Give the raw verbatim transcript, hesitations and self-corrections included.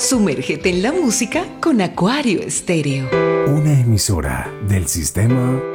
Sumérgete en la música con Acuario Estéreo. Una emisora del Sistema